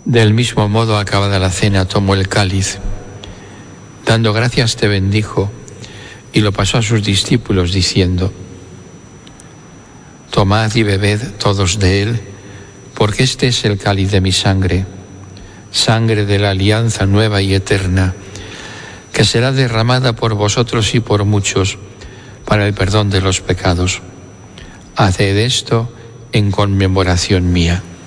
Del mismo modo, acabada la cena, tomó el cáliz. Dando gracias, te bendijo y lo pasó a sus discípulos diciendo: tomad y bebed todos de él, porque este es el cáliz de mi sangre, sangre de la alianza nueva y eterna, que será derramada por vosotros y por muchos para el perdón de los pecados. Haced esto en conmemoración mía.